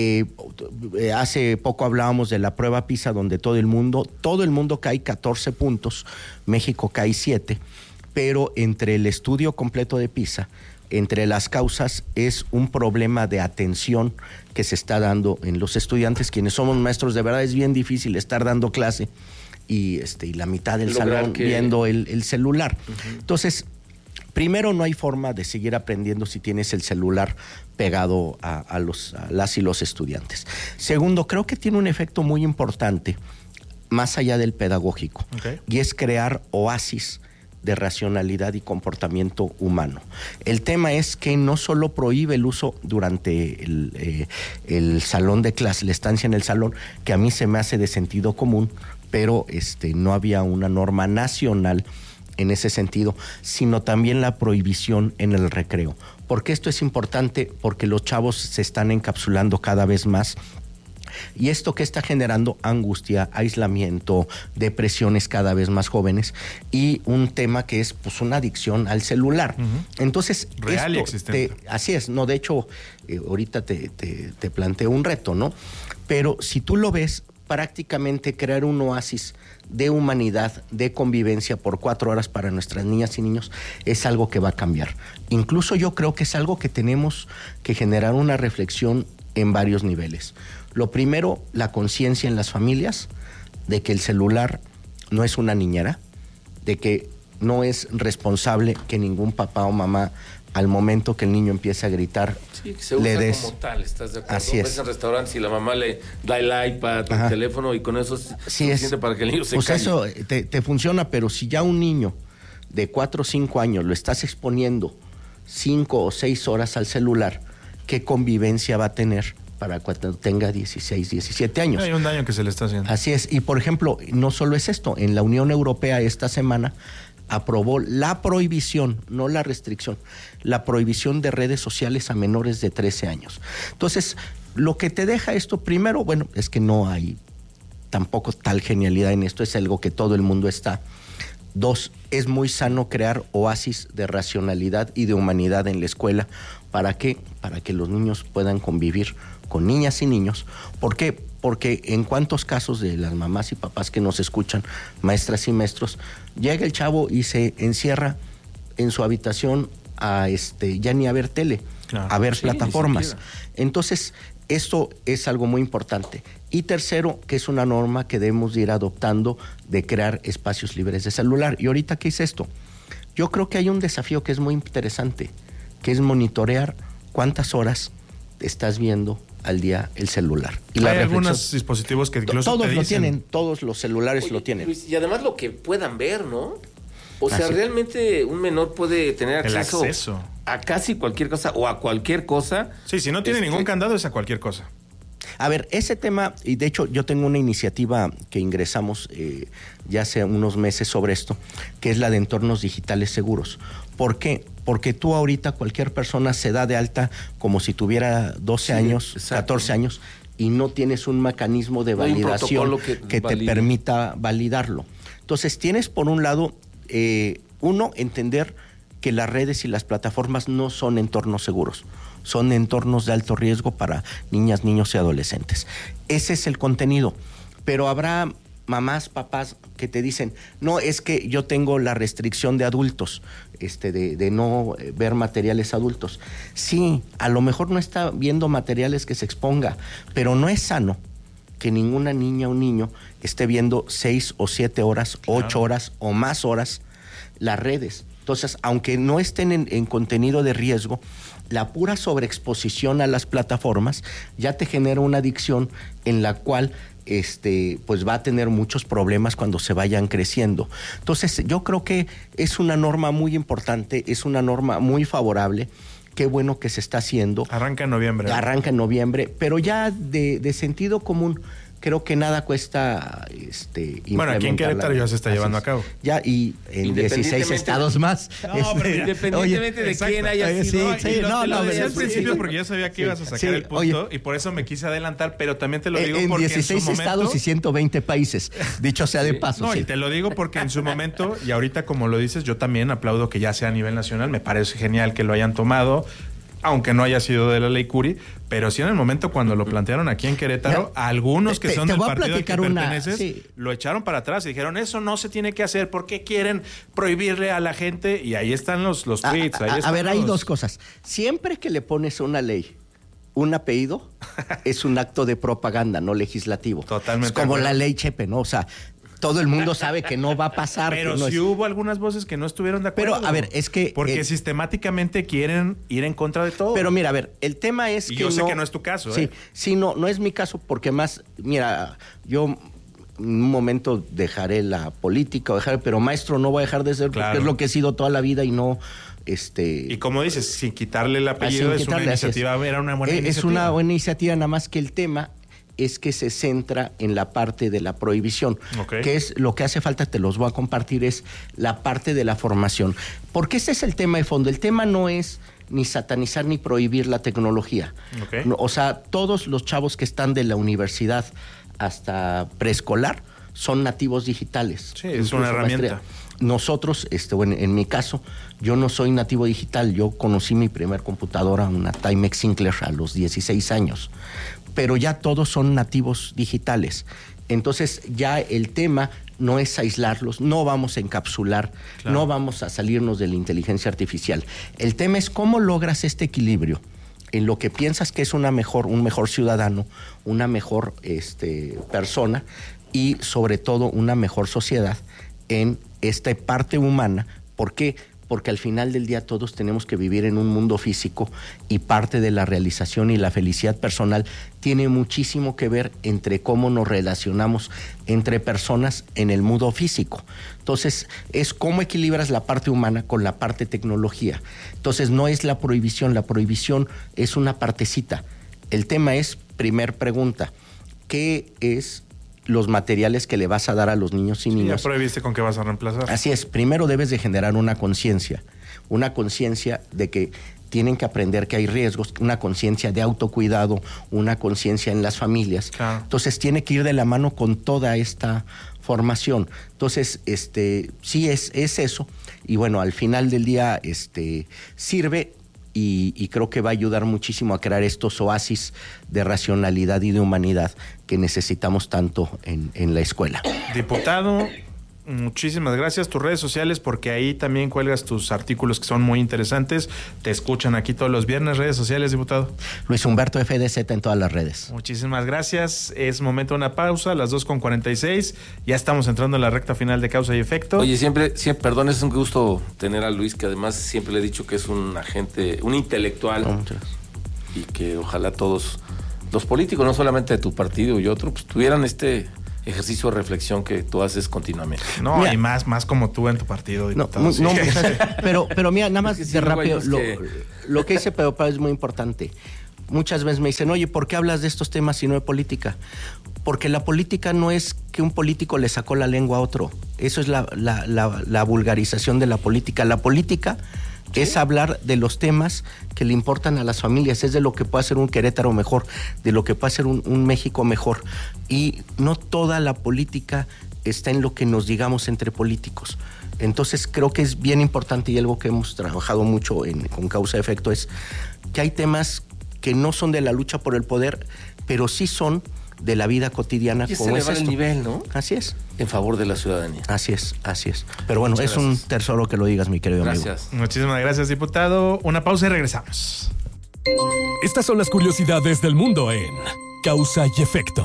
Hace poco hablábamos de la prueba PISA, donde todo el mundo cae 14 puntos, México cae 7, pero entre el estudio completo de PISA, entre las causas, es un problema de atención que se está dando en los estudiantes, quienes somos maestros. De verdad es bien difícil estar dando clase y la mitad del salón viendo el celular. Uh-huh. Entonces, primero, no hay forma de seguir aprendiendo si tienes el celular pegado a las y los estudiantes. Segundo, creo que tiene un efecto muy importante, más allá del pedagógico, y es crear oasis de racionalidad y comportamiento humano. El tema es que no solo prohíbe el uso durante el salón de clase, la estancia en el salón, que a mí se me hace de sentido común, pero no había una norma nacional en ese sentido, sino también la prohibición en el recreo. Porque esto es importante, porque los chavos se están encapsulando cada vez más. Y esto que está generando angustia, aislamiento, depresiones cada vez más jóvenes y un tema que es pues una adicción al celular. Uh-huh. Entonces, real y existente. Así es, no, de hecho, ahorita te planteo un reto, ¿no? Pero si tú lo ves, prácticamente crear un oasis de humanidad, de convivencia por 4 horas para nuestras niñas y niños es algo que va a cambiar. Incluso yo creo que es algo que tenemos que generar una reflexión en varios niveles. Lo primero, la conciencia en las familias de que el celular no es una niñera, de que no es responsable que ningún papá o mamá al momento que el niño empieza a gritar, sí, que se usa le des. Como tal, ¿estás de acuerdo? Así es. Ves en restaurantes y la mamá le da el iPad, el teléfono y con eso es suficiente para que el niño se pues calle. Eso te funciona, pero si ya un niño de 4 o 5 años lo estás exponiendo 5 o 6 horas al celular, ¿qué convivencia va a tener para cuando tenga 16, 17 años? Hay un daño que se le está haciendo. Así es. Y por ejemplo, no solo es esto, en la Unión Europea esta semana aprobó la prohibición, no la restricción, la prohibición de redes sociales a menores de 13 años. Entonces, lo que te deja esto, primero, bueno, es que no hay tampoco tal genialidad en esto, es algo que todo el mundo está. 2, es muy sano crear oasis de racionalidad y de humanidad en la escuela. ¿Para qué? Para que los niños puedan convivir con niñas y niños. ¿Por qué? Porque en cuántos casos de las mamás y papás que nos escuchan, maestras y maestros, llega el chavo y se encierra en su habitación a ya ni a ver tele, claro, a ver plataformas. Entonces, esto es algo muy importante. Y tercero, que es una norma que debemos de ir adoptando, de crear espacios libres de celular. Y ahorita, ¿qué es esto? Yo creo que hay un desafío que es muy interesante, que es monitorear cuántas horas estás viendo al día el celular. Y hay algunos dispositivos que incluso todos te lo dicen. tienen, todos los celulares. Oye, lo tienen. Luis, y además lo que puedan ver, ¿no? O sea, realmente un menor puede tener acceso a casi cualquier cosa o a cualquier cosa. Sí, si no tiene ningún candado es a cualquier cosa. A ver, ese tema, y de hecho yo tengo una iniciativa que ingresamos ya hace unos meses sobre esto, que es la de entornos digitales seguros. ¿Por qué? Porque tú ahorita cualquier persona se da de alta como si tuviera 12 años, exacto. 14 años, y no tienes un mecanismo de validación que te permita validarlo. Entonces tienes por un lado, entender que las redes y las plataformas no son entornos seguros. Son entornos de alto riesgo para niñas, niños y adolescentes. Ese es el contenido. Pero habrá mamás, papás que te dicen, no, es que yo tengo la restricción de adultos, de no ver materiales adultos. Sí, a lo mejor no está viendo materiales que se exponga, pero no es sano que ninguna niña o niño esté viendo 6 o 7 horas, 8 horas o más horas las redes. Entonces, aunque no estén en contenido de riesgo, la pura sobreexposición a las plataformas ya te genera una adicción en la cual pues va a tener muchos problemas cuando se vayan creciendo. Entonces, yo creo que es una norma muy importante, es una norma muy favorable. Qué bueno que se está haciendo. Arranca en noviembre. Arranca en noviembre, pero ya de sentido común. Creo que nada cuesta bueno, aquí en Querétaro ya se está llevando a cabo. Ya, y en 16 estados más. No, pero independientemente de quién haya sido. Lo decía al principio porque ya sabía que ibas a sacar el punto y por eso me quise adelantar, pero también te lo digo porque en 16 su momento, estados y 120 países, dicho sea de paso. No, y te lo digo porque en su momento, y ahorita como lo dices, yo también aplaudo que ya sea a nivel nacional, me parece genial que lo hayan tomado, aunque no haya sido de la ley Curi, pero sí en el momento cuando lo plantearon aquí en Querétaro, algunos que son del partido al que perteneces, lo echaron para atrás y dijeron, eso no se tiene que hacer, ¿por qué quieren prohibirle a la gente? Y ahí están los tweets. Hay dos cosas. Siempre que le pones a una ley un apellido, es un acto de propaganda, no legislativo. Totalmente. Es como la ley Chepe, ¿no? O sea, todo el mundo sabe que no va a pasar. Pero no sí hubo algunas voces que no estuvieron de acuerdo. Pero, a ver, es que... Porque sistemáticamente quieren ir en contra de todo. Pero mira, a ver, el tema es y que yo sé que no es tu caso, Sí, no es mi caso porque más... Mira, yo en un momento dejaré la política, pero maestro no voy a dejar de ser porque es lo que he sido toda la vida y no... Y como dices, sin quitarle el apellido, era una buena iniciativa. Es una buena iniciativa, nada más que el tema es que se centra en la parte de la prohibición, que es lo que hace falta, te los voy a compartir, es la parte de la formación. Porque ese es el tema de fondo. El tema no es ni satanizar ni prohibir la tecnología. No, o sea, todos los chavos que están de la universidad hasta preescolar son nativos digitales. Sí, es una herramienta. Nosotros, en mi caso, yo no soy nativo digital. Yo conocí mi primer computadora, una Timex Sinclair, a los 16 años. Pero ya todos son nativos digitales. Entonces ya el tema no es aislarlos, no vamos a encapsular, no vamos a salirnos de la inteligencia artificial. El tema es cómo logras este equilibrio en lo que piensas que es un mejor ciudadano, una mejor persona y sobre todo una mejor sociedad en esta parte humana. ¿Por qué? Porque al final del día todos tenemos que vivir en un mundo físico y parte de la realización y la felicidad personal tiene muchísimo que ver entre cómo nos relacionamos entre personas en el mundo físico. Entonces, es cómo equilibras la parte humana con la parte tecnología. Entonces, no es la prohibición es una partecita. El tema es, primer pregunta, ¿qué es los materiales que le vas a dar a los niños y niñas? Ya prohibiste con qué vas a reemplazar. Así es, primero debes de generar una conciencia de que tienen que aprender que hay riesgos, una conciencia de autocuidado, una conciencia en las familias. Claro. Entonces tiene que ir de la mano con toda esta formación. Entonces, sí es eso. Y bueno, al final del día, sirve y creo que va a ayudar muchísimo a crear estos oasis de racionalidad y de humanidad que necesitamos tanto en la escuela. Diputado, muchísimas gracias. Tus redes sociales, porque ahí también cuelgas tus artículos que son muy interesantes. Te escuchan aquí todos los viernes. Redes sociales, diputado. Luis Humberto FDZ en todas las redes. Muchísimas gracias. Es momento de una pausa, las 2:46. Ya estamos entrando en la recta final de Causa y Efecto. Oye, siempre, perdón, es un gusto tener a Luis, que además siempre le he dicho que es un agente, un intelectual. Y que ojalá todos los políticos, no solamente de tu partido y otro, pues tuvieran este ejercicio de reflexión que tú haces continuamente. No, mira, y más como tú en tu partido, diputado. No, pero mira, nada más de rápido, lo que dice Pedro Pablo es muy importante. Muchas veces me dicen, oye, ¿por qué hablas de estos temas y no de política? Porque la política no es que un político le sacó la lengua a otro. Eso es la vulgarización de la política. La política es hablar de los temas que le importan a las familias, es de lo que puede hacer un Querétaro mejor, de lo que puede hacer un México mejor. Y no toda la política está en lo que nos digamos entre políticos. Entonces creo que es bien importante, y algo que hemos trabajado mucho con causa-efecto, es que hay temas que no son de la lucha por el poder, pero sí son de la vida cotidiana. Y como es el nivel, ¿no? Así es. En favor de la ciudadanía. Así es. Pero bueno, muchas gracias. Un tesoro que lo digas, mi querido amigo. Muchísimas gracias, diputado. Una pausa y regresamos. Estas son las curiosidades del mundo en Causa y Efecto.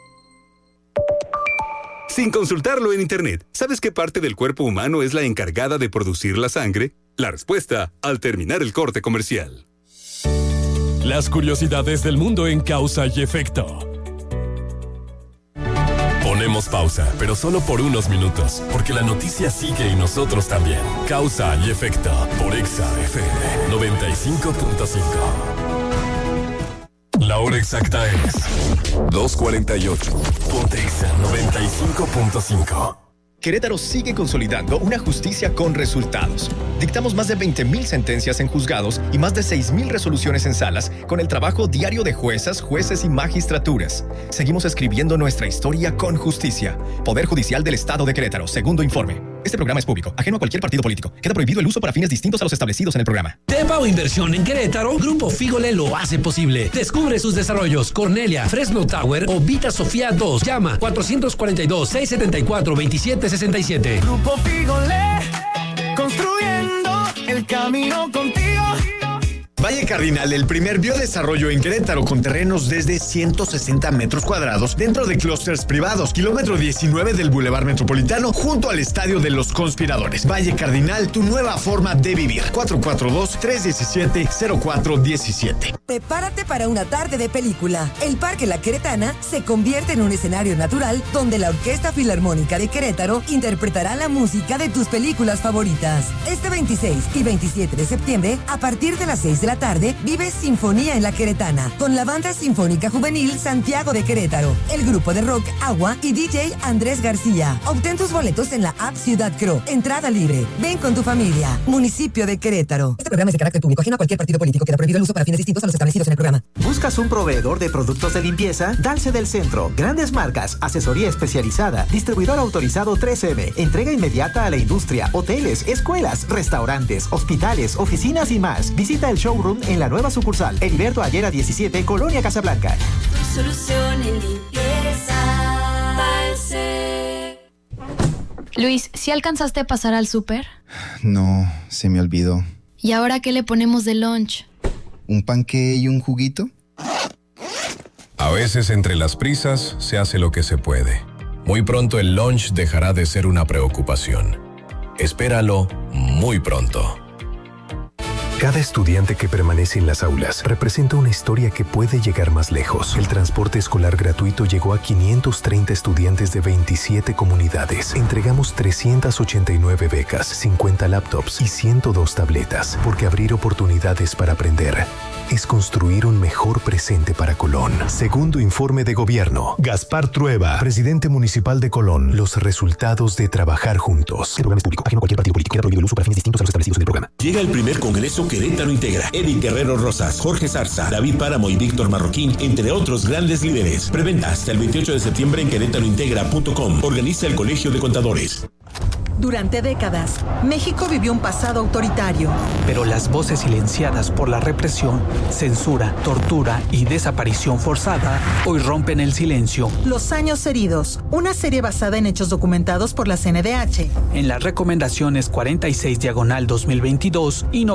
Sin consultarlo en internet, ¿sabes qué parte del cuerpo humano es la encargada de producir la sangre? La respuesta al terminar el corte comercial. Las curiosidades del mundo en Causa y Efecto. Ponemos pausa, pero solo por unos minutos, porque la noticia sigue y nosotros también. Causa y Efecto por Exa FM 95.5. La hora exacta es 2:48. Ponte Exa 95.5. Querétaro sigue consolidando una justicia con resultados. Dictamos más de 20,000 sentencias en juzgados y más de 6,000 resoluciones en salas con el trabajo diario de juezas, jueces y magistraturas. Seguimos escribiendo nuestra historia con justicia. Poder Judicial del Estado de Querétaro, segundo informe. Este programa es público, ajeno a cualquier partido político. Queda prohibido el uso para fines distintos a los establecidos en el programa. Tepa o inversión en Querétaro, Grupo Fígole lo hace posible. Descubre sus desarrollos. Cornelia, Fresno Tower o Vita Sofía 2. Llama 442-674-2767. Grupo Fígole, construyendo el camino contigo. Valle Cardinal, el primer biodesarrollo en Querétaro con terrenos desde 160 metros cuadrados dentro de clústeres privados, kilómetro 19 del Boulevard Metropolitano junto al Estadio de los Conspiradores. Valle Cardinal, tu nueva forma de vivir. 442-317-0417. Prepárate para una tarde de película. El Parque La Queretana se convierte en un escenario natural donde la Orquesta Filarmónica de Querétaro interpretará la música de tus películas favoritas. Este 26 y 27 de septiembre, a partir de las 6 de la tarde, vive Sinfonía en La Queretana con la Banda Sinfónica Juvenil Santiago de Querétaro, el grupo de rock Agua y DJ Andrés García. Obtén tus boletos en la app Ciudad Cro. Entrada libre. Ven con tu familia. Municipio de Querétaro. Este programa es de carácter público, ajeno a cualquier partido político. Queda prohibido el uso para fines distintos a los establecidos en el programa. ¿Buscas un proveedor de productos de limpieza? Dalce del Centro. Grandes marcas, asesoría especializada, distribuidor autorizado 3M, entrega inmediata a la industria, hoteles, escuelas, restaurantes, hospitales, oficinas y más. Visita el showroom en la nueva sucursal, Heriberto Ayera 17, Colonia Casablanca. Solución en limpieza, Dalce. Luis, ¿sí alcanzaste a pasar al súper? No, se me olvidó. ¿Y ahora qué le ponemos de lunch? ¿Un panqué y un juguito? A veces entre las prisas se hace lo que se puede. Muy pronto el lunch dejará de ser una preocupación. Espéralo muy pronto. Cada estudiante que permanece en las aulas representa una historia que puede llegar más lejos. El transporte escolar gratuito llegó a 530 estudiantes de 27 comunidades. Entregamos 389 becas, 50 laptops y 102 tabletas, porque abrir oportunidades para aprender es construir un mejor presente para Colón. Segundo informe de gobierno. Gaspar Trueba, presidente municipal de Colón. Los resultados de trabajar juntos. El programa es público, ajeno a cualquier partido político. Queda prohibido el uso para fines distintos a los establecidos en el programa. Llega el primer Congreso Querétaro Integra. Edith Guerrero Rosas, Jorge Zarza, David Páramo y Víctor Marroquín, entre otros grandes líderes. Preventa hasta el 28 de septiembre en querétarointegra.com. Organiza el Colegio de Contadores. Durante décadas, México vivió un pasado autoritario. Pero las voces silenciadas por la represión, censura, tortura y desaparición forzada hoy rompen el silencio. Los años heridos, una serie basada en hechos documentados por la CNDH. En las recomendaciones 46/2022 y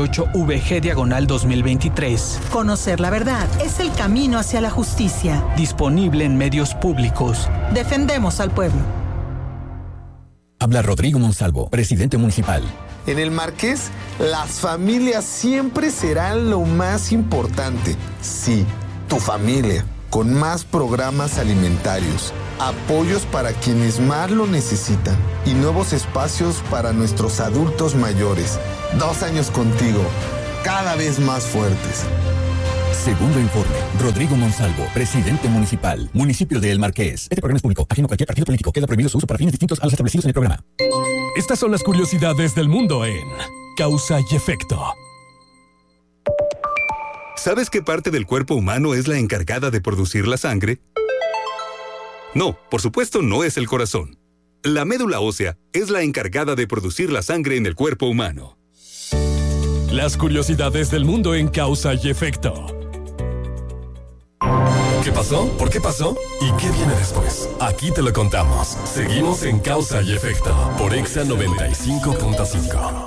98VG/2023. Conocer la verdad es el camino hacia la justicia. Disponible en medios públicos. Defendemos al pueblo. Habla Rodrigo Monsalvo, presidente municipal. En el Marqués, las familias siempre serán lo más importante. Sí, tu familia, con más programas alimentarios, apoyos para quienes más lo necesitan y nuevos espacios para nuestros adultos mayores. 2 años contigo, cada vez más fuertes. Segundo informe. Rodrigo Monsalvo, presidente municipal, municipio de El Marqués. Este programa es público, ajeno a cualquier partido político. Queda prohibido su uso para fines distintos a los establecidos en el programa. Estas son las curiosidades del mundo en Causa y Efecto. ¿Sabes qué parte del cuerpo humano es la encargada de producir la sangre? No, por supuesto no es el corazón. La médula ósea es la encargada de producir la sangre en el cuerpo humano. Las curiosidades del mundo en Causa y Efecto. ¿Qué pasó? ¿Por qué pasó? ¿Y qué viene después? Aquí te lo contamos. Seguimos en Causa y Efecto por Exa 95.5.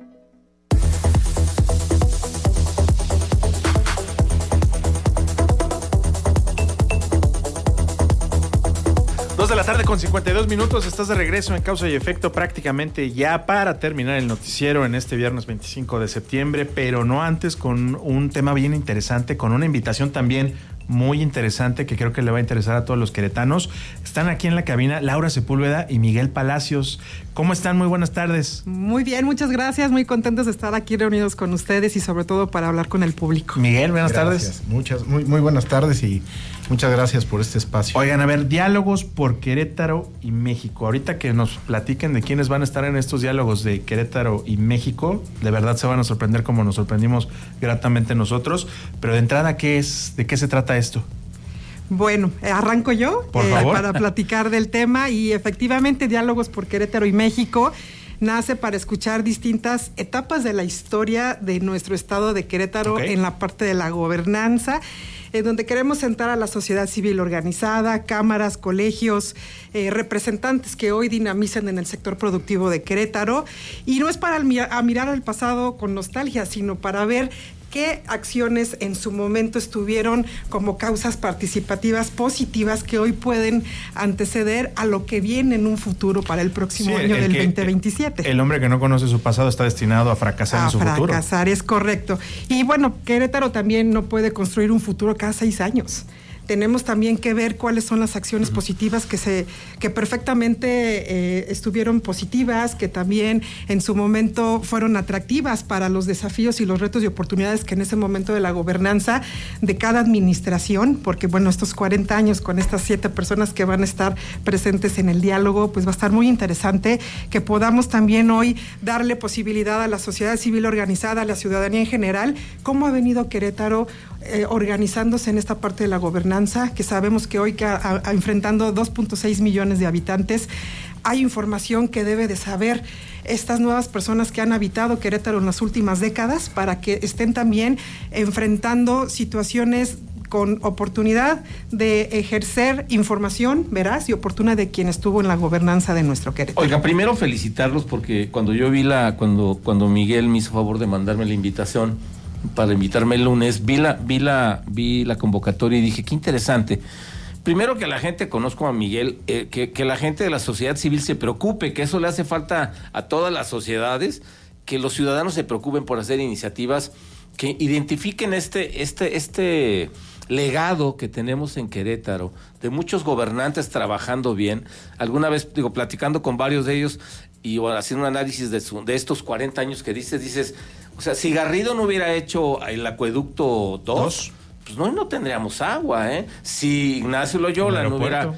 2 de la tarde con 52 minutos, estás de regreso en Causa y Efecto, prácticamente ya para terminar el noticiero en este viernes 25 de septiembre, pero no antes, con un tema bien interesante, con una invitación también muy interesante que creo que le va a interesar a todos los queretanos. Están aquí en la cabina Laura Sepúlveda y Miguel Palacios. ¿Cómo están? Muy buenas tardes. Muy bien, muchas gracias. Muy contentos de estar aquí reunidos con ustedes y sobre todo para hablar con el público. Miguel, buenas tardes. Muy buenas tardes y muchas gracias por este espacio. Oigan, a ver, diálogos por Querétaro y México. Ahorita que nos platiquen de quiénes van a estar en estos diálogos de Querétaro y México, de verdad se van a sorprender como nos sorprendimos gratamente nosotros. Pero de entrada, ¿qué es? ¿De qué se trata esto? Bueno, arranco yo para platicar del tema y efectivamente Diálogos por Querétaro y México nace para escuchar distintas etapas de la historia de nuestro estado de Querétaro en la parte de la gobernanza, en donde queremos sentar a la sociedad civil organizada, cámaras, colegios, representantes que hoy dinamizan en el sector productivo de Querétaro. Y no es para mirar al pasado con nostalgia, sino para ver qué acciones en su momento estuvieron como causas participativas positivas que hoy pueden anteceder a lo que viene en un futuro para el próximo año del 2027. El hombre que no conoce su pasado está destinado a fracasar en su futuro. A fracasar, es correcto. Y bueno, Querétaro también no puede construir un futuro cada 6 años. Tenemos también que ver cuáles son las acciones positivas que perfectamente estuvieron positivas, que también en su momento fueron atractivas para los desafíos y los retos y oportunidades que en ese momento de la gobernanza de cada administración, porque bueno, estos 40 años con estas 7 personas que van a estar presentes en el diálogo, pues va a estar muy interesante que podamos también hoy darle posibilidad a la sociedad civil organizada, a la ciudadanía en general, cómo ha venido Querétaro organizándose en esta parte de la gobernanza, que sabemos que hoy enfrentando 2.6 millones de habitantes, hay información que debe de saber estas nuevas personas que han habitado Querétaro en las últimas décadas para que estén también enfrentando situaciones con oportunidad de ejercer información veraz y oportuna de quien estuvo en la gobernanza de nuestro Querétaro. Oiga, primero felicitarlos porque cuando yo vi cuando Miguel me hizo favor de mandarme la invitación para invitarme el lunes, vi la convocatoria y dije, qué interesante. Primero que la gente, conozco a Miguel, que la gente de la sociedad civil se preocupe, que eso le hace falta a todas las sociedades, que los ciudadanos se preocupen por hacer iniciativas que identifiquen este legado que tenemos en Querétaro, de muchos gobernantes trabajando bien. Alguna vez, platicando con varios de ellos y haciendo un análisis de estos 40 años que dices, o sea, si Garrido no hubiera hecho el acueducto 2, pues no tendríamos agua, ¿eh? Si Ignacio Loyola no hubiera,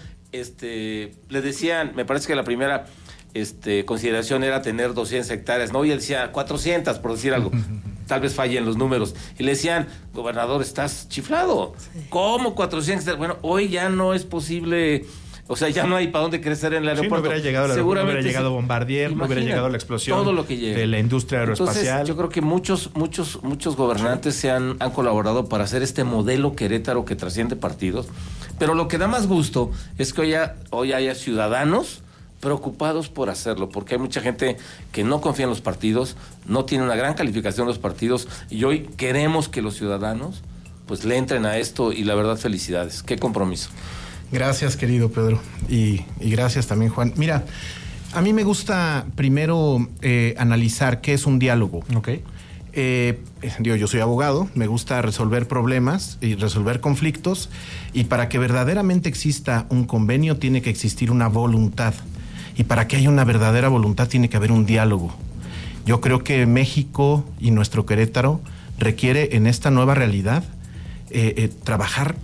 le decían, me parece que la primera consideración era tener 200 hectáreas, ¿no? Y él decía 400, por decir algo. Tal vez fallen los números. Y le decían, gobernador, estás chiflado. Sí. ¿Cómo 400 hectáreas? Bueno, hoy ya no es posible. O sea, ya no hay para dónde crecer en el aeropuerto. Sí, no hubiera llegado no hubiera llegado Bombardier, no hubiera llegado la explosión todo lo que llega de la industria aeroespacial. Entonces, yo creo que muchos gobernantes han colaborado para hacer este modelo Querétaro que trasciende partidos. Pero lo que da más gusto es que hoy haya ciudadanos preocupados por hacerlo, porque hay mucha gente que no confía en los partidos, no tiene una gran calificación los partidos, y hoy queremos que los ciudadanos pues le entren a esto, y la verdad, felicidades. Qué compromiso. Gracias, querido Pedro, y gracias también, Juan. Mira, a mí me gusta primero analizar qué es un diálogo. Okay. Yo soy abogado, me gusta resolver problemas y resolver conflictos, y para que verdaderamente exista un convenio tiene que existir una voluntad, y para que haya una verdadera voluntad tiene que haber un diálogo. Yo creo que México y nuestro Querétaro requiere en esta nueva realidad trabajar